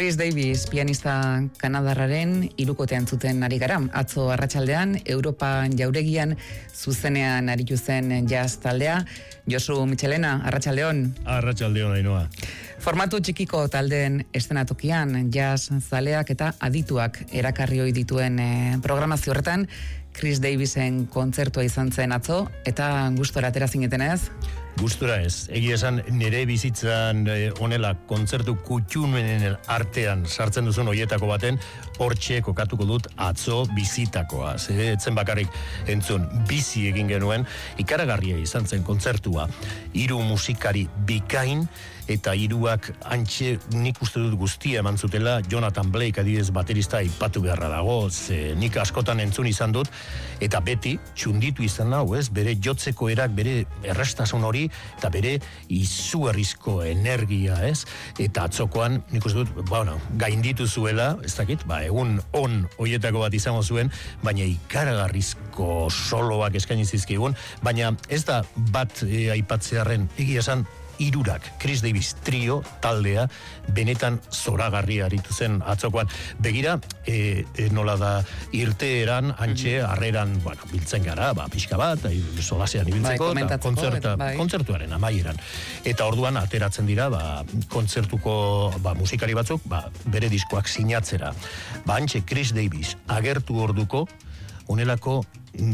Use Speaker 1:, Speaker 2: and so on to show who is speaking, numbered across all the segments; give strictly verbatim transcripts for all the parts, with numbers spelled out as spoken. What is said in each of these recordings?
Speaker 1: Chris Davis, pianista kanadarraren hirukotean zuten ari gara. Atzo arratsaldean Europa jauregian zuzenean aritu zen jazz taldea. Josu Michelena, arratsaldeon.
Speaker 2: Arratsaldeon, Ainhoa.
Speaker 1: Formatu txikiko taldeen eszenatokian jazz zaleak eta adituak erakarri ohi dituen eh, programazio horretan Chris Davisen kontzertua izan zen atzo eta gustora atera zineten ez?
Speaker 2: Gustura ez. Egia esan nire bizitzan honela eh, kontzertu kutxunenen artean sartzen duzun hoietako baten hortxe kokatuko dut atzo bizitakoa. Ze etzen bakarrik entzun bizi egin genuen ikaragarria izan zen kontzertua. Hiru musikari bikain eta hiruak antxe nik uste dut guztia eman zutela. Jonathan Blake adibidez baterista aipatu beharra dago, ze nik askotan entzun izan dut eta beti txunditu izan hau, ez? Bere jotzeko erak, bere errestasun hori eta bere izugarrizko energia, ez? Eta atzokoan nik uste dut, bueno, gainditu zuela, ez dakit, ba, egun on hoietako bat izango zuen, baina ikaragarrizko soloak eskaini zizkigun, baina ez da bat e, aipatzearren egia esan hirurak, Chris Davis trio taldea benetan zoragarria aritu zen atzokoan. Begira, e, e, nola da irteeran, antxe, harreran, bueno, biltzen gara, ba, pixka bat, solasean ibiltzeko,
Speaker 1: bai,
Speaker 2: eta kontzerta,
Speaker 1: bai.
Speaker 2: kontzertuaren amaieran. Eta orduan ateratzen dira, ba, kontzertuko ba, musikari batzuk, ba, bere diskoak sinatzera. Ba, antxe, Chris Davis agertu orduko, honelako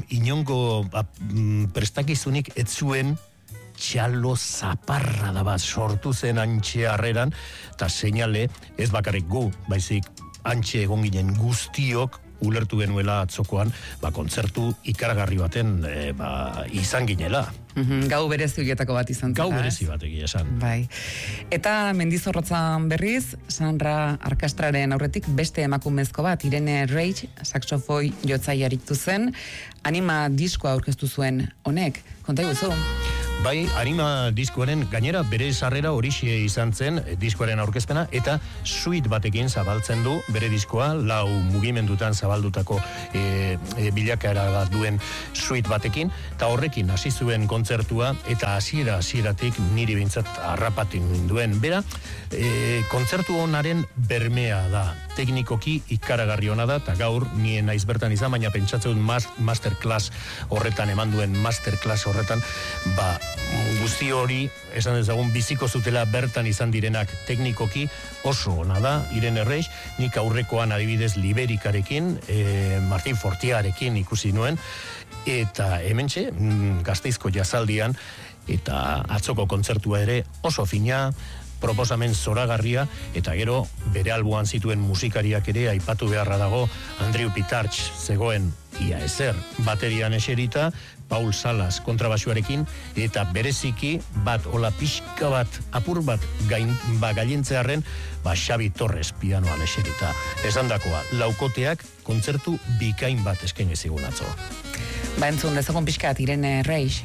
Speaker 2: inongo ba, prestakizunik ez zuen txalo zaparra da bat sortu zen antxe harreran, eta seinale ez bakarrik gu, baizik antxe egon ginen guztiok ulertu genuela atzokoan, ba, kontzertu ikaragarri baten e, ba, izan ginela.
Speaker 1: Mm-hmm. Gau berezi horietako bat izan zen.
Speaker 2: Gau berezi bat egia esan.
Speaker 1: Bai. Eta Mendizorrotzan berriz, Sandra Arkastraren aurretik beste emakumezko bat, Irene Reich, saxofoi jotzaile aritu zen, anima diskoa aurkeztu zuen honek. Konta iguzu?
Speaker 2: Bai, anima diskoaren gainera bere sarrera horixe izan zen diskoaren aurkezpena eta suite batekin zabaltzen du bere diskoa, lau mugimendutan zabaldutako e, e, bilakaera bat duen suite batekin, eta horrekin hasi zuen kontzertua eta hasiera hasieratik niri behintzat harrapatin duen. Bera, e, kontzertu honaren bermea da, teknikoki ikaragarri ona da, eta gaur nien naiz bertan izan, baina pentsatzen dut masterclass horretan, eman duen masterclass horretan, ba, guzti hori, esan dezagun, biziko zutela bertan izan direnak teknikoki oso ona da, Irene Reich, nik aurrekoan adibidez Liberikarekin, e, Martin Fortiarekin ikusi nuen, eta hementxe, Gasteizko jazaldian, eta atzoko kontzertua ere oso fina, proposamen zoragarria, eta gero bere alboan zituen musikariak ere aipatu beharra dago, Andrew Pitarch zegoen ia ezer baterian eserita, Paul Salas kontrabaxuarekin, eta bereziki bat, ola pixka bat, apur bat gain, ba, gailentzearen, ba, Xabi Torres pianoan eserita. Esan dakoa, laukoteak kontzertu bikain bat eskaini zigun atzo.
Speaker 1: Ba, entzun, dezagun pixkat, Irene Reich.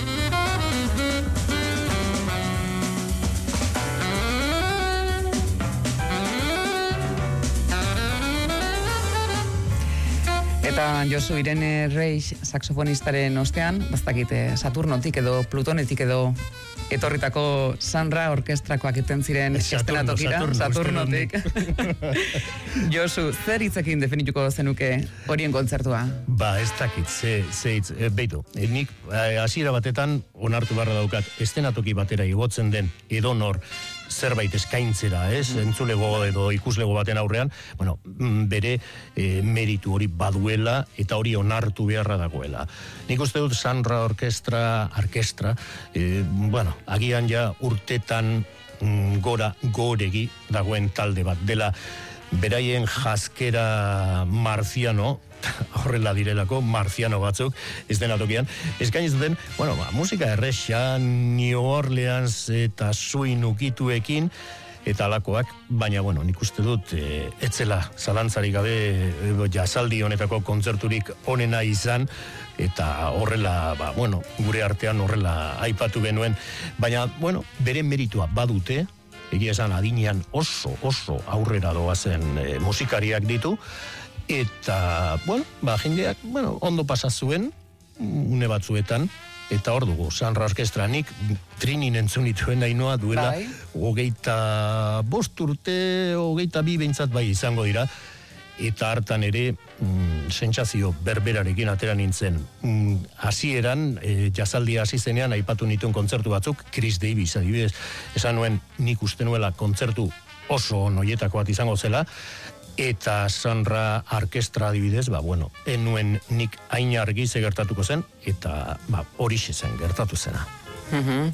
Speaker 1: Eta Josu, Irene Reich saxofonistaren ostean, baztakite Saturnotik edo Plutonetik edo etorritako Sandra orkestrakoak eten ziren eszenatokira, Saturnotik. Josu, zer hitzekin definituko zenuke horien kontzertua?
Speaker 2: Ba, ez dakit, ze, ze hitz, e, beitu, e, nik hasiera batetan onartu barra daukat, eszenatoki batera igotzen den edonor zerbait eskaintzera, ez, mm. entzulego edo ikuslego baten aurrean, bueno, bere e, meritu hori baduela eta hori onartu beharra dagoela. Nik uste dut Sandra Orkestra, Arkestra, e, bueno, agian ja urtetan mm, gora goregi dagoen talde bat, dela beraien jaskera marziano, horrela direlako, marziano batzuk, ez dena tokian, eskainiz duten, bueno, ba, musika errexan, New Orleans eta swing ukituekin, eta alakoak, baina, bueno, nik uste dut, e, etzela zalantzarik gabe, e, jazaldi honetako kontzerturik onena izan, eta horrela, ba, bueno, gure artean horrela aipatu genuen, baina, bueno, bere meritua badute, egia esan adinean oso, oso aurrera doazen e, musikariak ditu, eta, bueno, ba, jendeak, bueno, ondo pasa zuen, une batzuetan, eta hor dugu, Sanra Orkestra, nik trinin entzun dituen dainoa duela,
Speaker 1: bai.
Speaker 2: hogeita bost urte, hogeita bi behintzat bai izango dira, eta hartan ere mm, sentsazio berberarekin atera nintzen. Mm, hasieran e, jazaldia hasi zenean aipatu nituen kontzertu batzuk, Chris Davis adibidez, esan nuen nik uste nuela kontzertu oso noietako bat izango zela, eta Sanra Orkestra adibidez, ba, bueno, enuen nik hain argi ze gertatuko zen, eta ba, horixe zen gertatu zena.
Speaker 1: Uhum.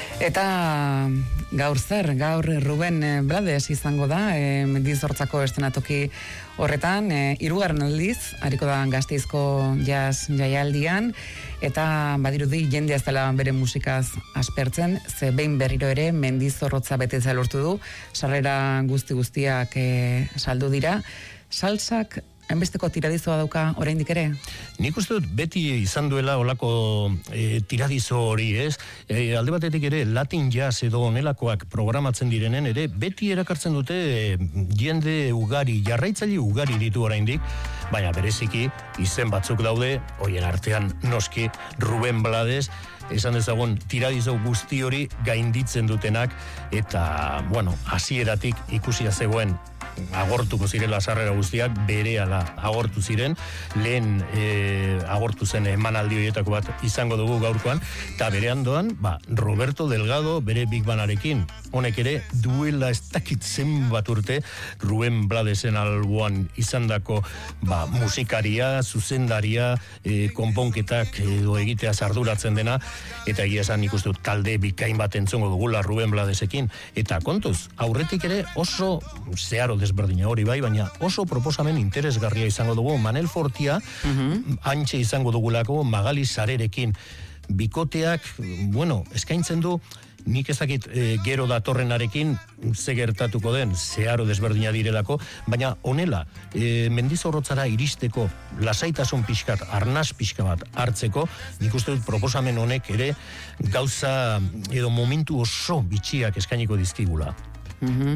Speaker 1: Eta gaur zer, gaur Ruben Blades izango da, e, Mendizorrotzako estenatoki horretan, e, hirugarren aldiz, hariko da Gasteizko jazz jaialdian, eta badirudi jende ez dela bere musikaz aspertzen, ze behin berriro ere Mendizorrotza betetzea lortu du, sarrera guzti guztiak e, saldu dira, salsak hainbesteko tiradizoa dauka oraindik ere?
Speaker 2: Nik uste dut beti izan duela olako e, tiradizo hori, ez? E, alde batetik ere Latin jazz edo onelakoak programatzen direnen ere, beti erakartzen dute e, jende ugari, jarraitzaile ugari ditu oraindik, baina bereziki izen batzuk daude, hoien artean noski Ruben Blades, esan dezagun tiradizo guzti hori gainditzen dutenak, eta, bueno, hasieratik ikusia zegoen agortuko zirela sarrera guztiak, berehala agortu ziren, lehen e, agortu zen emanaldi horietako bat izango dugu gaurkoan, eta bere andoan, ba, Roberto Delgado bere Big Bandarekin, honek ere duela ez dakit zenbat urte Ruben Bladesen alboan izandako ba, musikaria, zuzendaria, e, konponketak edo egitea arduratzen dena, eta egia esan ikustu talde bikain bat entzongo dugula Ruben Bladesekin, eta kontuz, aurretik ere oso zeharo desberdina hori bai, baina oso proposamen interesgarria izango dugu, Manel Fortia, uh-huh. Antxe izango dugulako Magali Sarerekin, bikoteak, bueno, eskaintzen du, nik ezakit e, gero datorrenarekin ze gertatuko den, zeharo desberdina direlako, baina honela, e, Mendizorrotzara iristeko lasaitasun pixkat, arnaz pixka bat hartzeko, nik uste dut proposamen honek ere gauza edo momentu oso bitxiak eskainiko dizkigula.
Speaker 1: Uhum.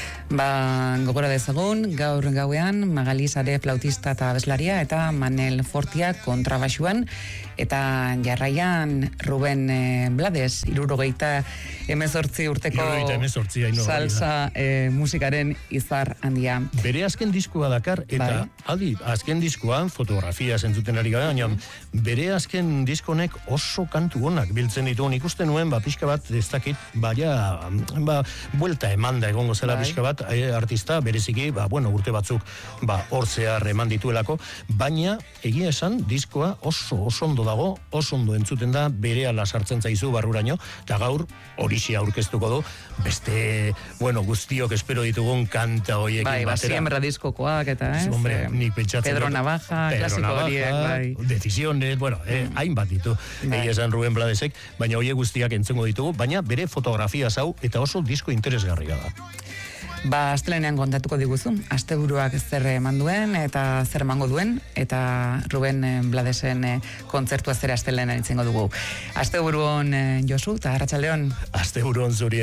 Speaker 1: Ba, gogora dezagun, gaur gauean Magali Sare flautista eta abeslaria eta Manel Fortia kontrabaxuan, eta jarraian Ruben eh, Blades, irurogeita emezortzi urteko
Speaker 2: emezortzi,
Speaker 1: salsa eh, musikaren izar handia.
Speaker 2: Bere azken diskua dakar, eta bai. Aldi, azken diskuan fotografia zentzuten ari gara, baina bere azken diskonek oso kantu honak biltzen ditu, ikusten nuen, ba, pixka bat, ez dakit, baina, ba, buelta eman da egongo zela bai. Pixka bat, e, artista, bereziki, ba, bueno, urte batzuk, ba, hortzear eman dituelako, baina, egia esan, diskoa oso, oso ondo dago, oso ondo entzuten da, berehala sartzen zaizu barruraino, eta gaur, horixe aurkeztuko du, beste, bueno, guztiok espero ditugun kanta hoiekin
Speaker 1: bai,
Speaker 2: batera.
Speaker 1: Bai, siembra diskokoak, eta, ez?
Speaker 2: Hombre, nik pentsatzen.
Speaker 1: Pedro Navaja, klasiko horiek, bai.
Speaker 2: Decisiones, bueno, eh, hainbat ditu, bai. Egia esan Ruben Bladesek, baina hoiek guztiak entzengo ditugu, baina bere fotografia zau, eta oso disko interesgarria da.
Speaker 1: Ba, astelenean kontatuko diguzu, asteburuak zer eman duen eta zer emango duen, eta Ruben Bladesen kontzertua zer astelenean itzengo dugu. Asteburuan Josu, eta arratsaldeon.
Speaker 2: Asteburuan zuri.